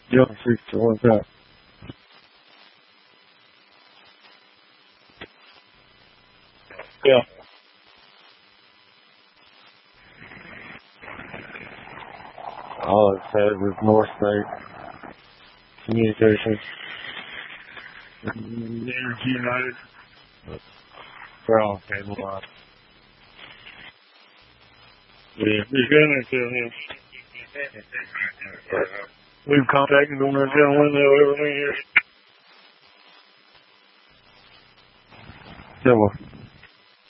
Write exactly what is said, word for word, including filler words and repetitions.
Yeah, six, what's that? Yeah. All it says is North State Communications. Energy United. They're all cable line. Yeah, you're gonna tell him. We've contacted them and tell them they'll everything here. Yeah, well.